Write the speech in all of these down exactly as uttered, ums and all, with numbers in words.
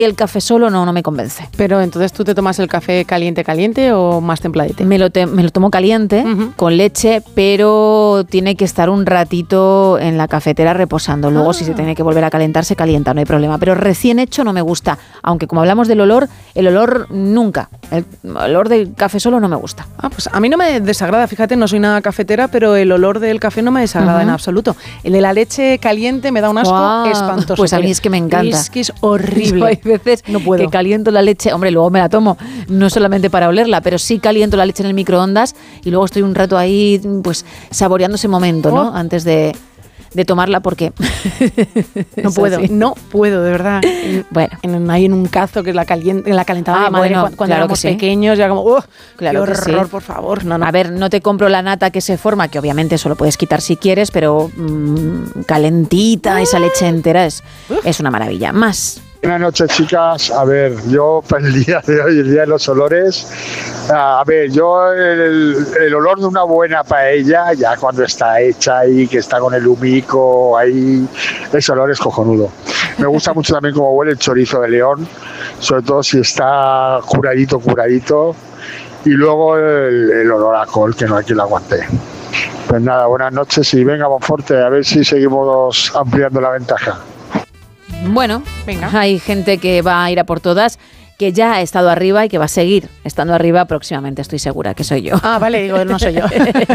Y el café solo no, no me convence. Pero entonces, ¿tú te tomas el café caliente, caliente o más templadito? Me lo, te, me lo tomo caliente, uh-huh. con leche, pero tiene que estar un ratito en la cafetera reposando. Luego, ah. si se tiene que volver a calentar, se calienta, no hay problema. Pero recién hecho no me gusta. Aunque como hablamos del olor, el olor nunca. El olor del café solo no me gusta. Ah, pues a mí no me desagrada. Fíjate, no soy nada cafetera, pero el olor del café no me desagrada uh-huh. en absoluto. El de la leche caliente me da un asco wow. espantoso. Pues a mí es que me encanta. Es que es horrible. Hay veces no puedo. que caliento la leche, hombre, luego me la tomo, no solamente para olerla, pero sí caliento la leche en el microondas y luego estoy un rato ahí, pues, saboreando ese momento, ¿no? Oh. Antes de, de tomarla, porque no puedo, así. no puedo, de verdad. Bueno, en, ahí en un cazo que la, calient, la calentaba ah, mi madre bueno, cuando, cuando claro éramos sí. pequeños, ya como, ¡oh! Claro qué horror, sí. por favor. No, no. A ver, no te compro la nata que se forma, que obviamente eso lo puedes quitar si quieres, pero mmm, calentita, esa leche entera es, es una maravilla. Más. Buenas noches, chicas. A ver, yo para el día de hoy, el día de los olores, a ver, yo el, el olor de una buena paella, ya cuando está hecha ahí, que está con el humico ahí, ese olor es cojonudo. Me gusta mucho también cómo huele el chorizo de León, sobre todo si está curadito, curadito, y luego el, el olor a col, que no hay quien lo aguante. Pues nada, buenas noches y venga, Monforte, a ver si seguimos ampliando la ventaja. Bueno, venga. Hay gente que va a ir a por todas, que ya ha estado arriba y que va a seguir estando arriba próximamente, estoy segura que soy yo. Ah, vale, digo, no soy yo.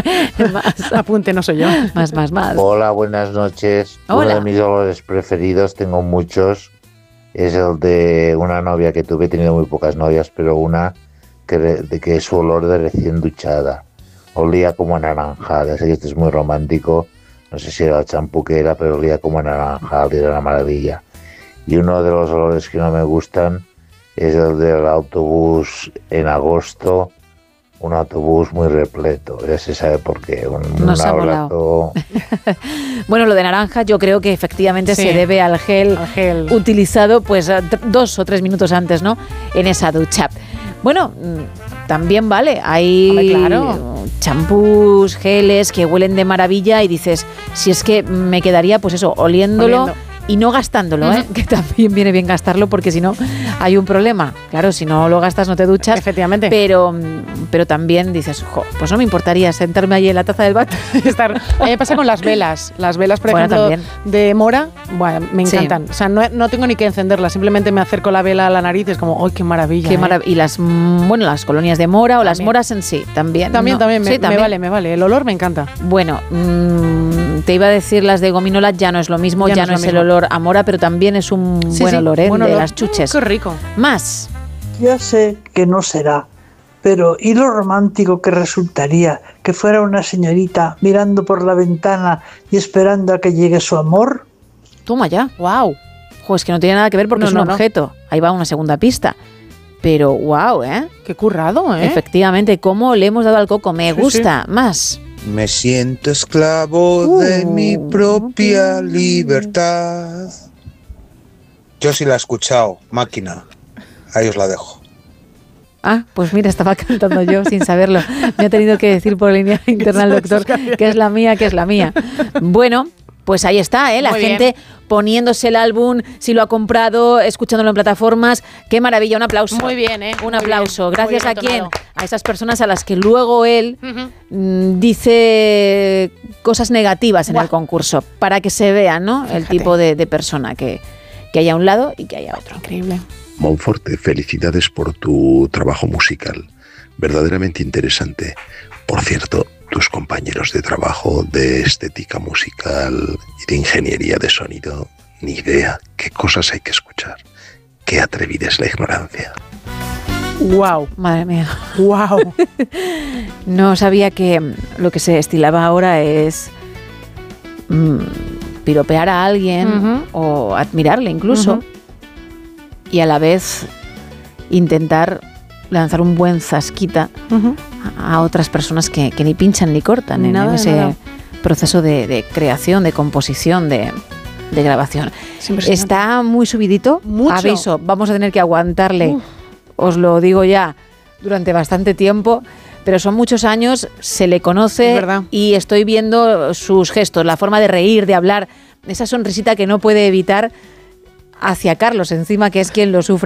Más, apunte, no soy yo. Más, más, más. Hola, buenas noches. Hola. Uno de mis olores preferidos, tengo muchos, es el de una novia que tuve, he tenido muy pocas novias, pero una que, de que es su olor de recién duchada. Olía como a naranjada, sé que esto es muy romántico, no sé si era el champú que era, pero olía como a naranjada y era una maravilla. Y uno de los olores que no me gustan es el del autobús en agosto, un autobús muy repleto, ya se sabe por qué. Un, Nos un ha abrazo. Bueno, lo de naranja yo creo que efectivamente sí. se debe al gel, al gel utilizado pues dos o tres minutos antes, ¿no? En esa ducha. Bueno, también vale, hay Hombre, claro. champús, geles que huelen de maravilla y dices, si es que me quedaría pues eso, oliéndolo. Oliendo. Y no gastándolo, ¿eh? Uh-huh. Que también viene bien gastarlo porque si no hay un problema. Claro, si no lo gastas no te duchas. Efectivamente. Pero, pero también dices, jo, pues no me importaría sentarme ahí en la taza del váter. Estar. A mí me pasa con las velas. Las velas, por bueno, ejemplo, también. de mora, bueno, me encantan. Sí. O sea, no, no tengo ni que encenderla, simplemente me acerco la vela a la nariz y es como, ¡ay, qué maravilla! Qué ¿eh? marav- y las, bueno, las colonias de mora o también. Las moras en sí, también. También, no. también, me, sí, también, me vale, me vale. El olor me encanta. Bueno, mmm, te iba a decir las de gominola, ya no es lo mismo, ya, ya no, no es, es el olor a mora, pero también es un sí, buen sí, olor, ¿eh? Buen olor de las chuches. Qué rico. Más. Ya sé que no será, pero ¿y lo romántico que resultaría que fuera una señorita mirando por la ventana y esperando a que llegue su amor? Toma ya. Wow. Jo, es que no tiene nada que ver porque no, es un no, objeto. No. Ahí va una segunda pista. Pero wow, ¿eh? Qué currado, ¿eh? Efectivamente, cómo le hemos dado al coco. Me sí, gusta. Sí. Más. Me siento esclavo uh, de mi propia libertad. Yo sí la he escuchado, Máquina. Ahí os la dejo. Ah, pues mira, estaba cantando yo sin saberlo. Me ha tenido que decir por línea interna el doctor que es la mía, que es la mía. Bueno, pues ahí está, ¿eh? La Muy gente bien. Poniéndose el álbum, si lo ha comprado, escuchándolo en plataformas. ¡Qué maravilla! Un aplauso. Muy bien, ¿eh? Un Muy aplauso. Bien. Gracias Bien a quién? A esas personas a las que luego él uh-huh. dice cosas negativas en Buah. el concurso para que se vea, ¿no? Fíjate. El tipo de, de persona que, que hay a un lado y que hay a otro. Increíble. Monforte, felicidades por tu trabajo musical. Verdaderamente interesante. Por cierto, tus compañeros de trabajo de estética musical y de ingeniería de sonido, ni idea qué cosas hay que escuchar. Qué atrevida es la ignorancia. ¡Wow! Madre mía. ¡Wow! No sabía que lo que se estilaba ahora es mmm, piropear a alguien uh-huh. o admirarle incluso uh-huh. y a la vez intentar lanzar un buen zasquita uh-huh. a otras personas que, que ni pinchan ni cortan en, nada, en ese nada. proceso de, de creación, de composición, de, de grabación. Está muy subidito. Mucho. Aviso, vamos a tener que aguantarle, uh. os lo digo ya, durante bastante tiempo, pero son muchos años, se le conoce y estoy viendo sus gestos, la forma de reír, de hablar, esa sonrisita que no puede evitar hacia Carlos, encima que es quien lo sufre